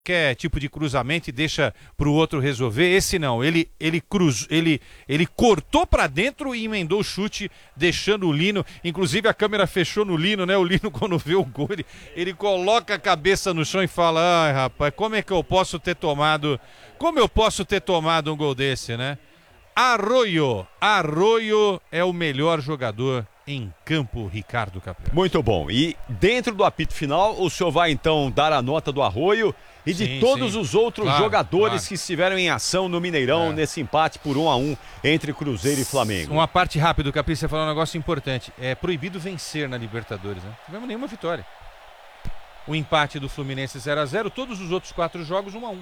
qualquer tipo de cruzamento e deixa para o outro resolver. Esse não, ele cortou para dentro e emendou o chute, deixando o Lino. Inclusive a câmera fechou no Lino, né? O Lino, quando vê o gol, ele coloca a cabeça no chão e fala: ai, rapaz, como eu posso ter tomado um gol desse, né? Arroyo é o melhor jogador em campo, Ricardo Capello. Muito bom. E dentro do apito final, o senhor vai então dar a nota do Arroyo e de todos os outros jogadores que estiveram em ação no Mineirão nesse empate por 1-1 entre Cruzeiro e Flamengo. Uma parte rápida, Capello, você falou um negócio importante. É proibido vencer na Libertadores, né? Não tivemos nenhuma vitória. O empate do Fluminense 0-0, todos os outros 4 jogos 1-1.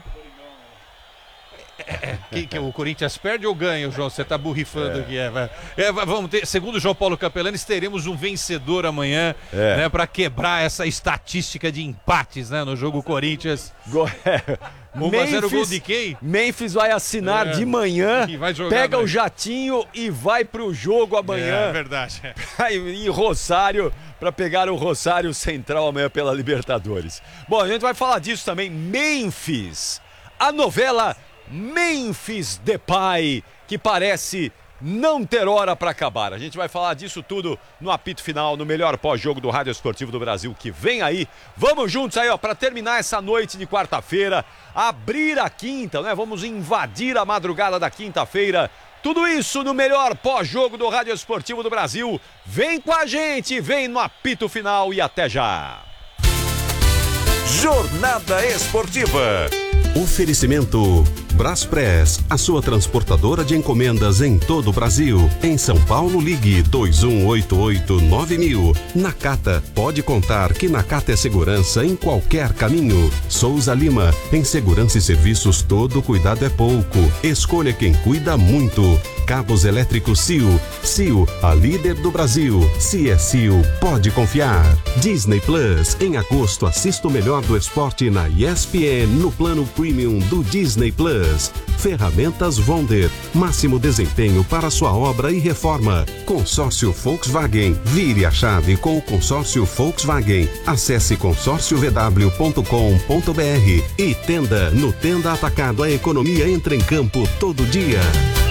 Que o Corinthians perde ou ganha, João? Você tá borrifando aqui. Vamos ter, segundo o João Paulo Capelanes, teremos um vencedor amanhã, né, para quebrar essa estatística de empates, né, no jogo Corinthians. 1-0 gol de quem? Memphis vai assinar de manhã, pega o jatinho e vai pro jogo amanhã. É verdade. Em Rosário, para pegar o Rosário Central amanhã pela Libertadores. Bom, a gente vai falar disso também. Memphis, a novela Memphis Depay, que parece não ter hora para acabar. A gente vai falar disso tudo no apito final, no melhor pós-jogo do Rádio Esportivo do Brasil, que vem aí. Vamos juntos aí, ó, para terminar essa noite de quarta-feira, abrir a quinta, né? Vamos invadir a madrugada da quinta-feira. Tudo isso no melhor pós-jogo do Rádio Esportivo do Brasil. Vem com a gente, vem no apito final e até já. Jornada Esportiva. Oferecimento Braspress, a sua transportadora de encomendas em todo o Brasil. Em São Paulo, ligue 2188-9000. Nakata, pode contar que Nakata é segurança em qualquer caminho. Souza Lima, em segurança e serviços todo cuidado é pouco. Escolha quem cuida muito. Cabos elétricos CIO. CIO, a líder do Brasil. Se é CIO, pode confiar. Disney Plus, em agosto assista o melhor do esporte na ESPN no plano Premium do Disney Plus. Ferramentas Wonder, máximo desempenho para sua obra e reforma. Consórcio Volkswagen, vire a chave com o consórcio Volkswagen. Acesse consórciovw.com.br e Tenda, no Tenda Atacado a economia entra em campo todo dia.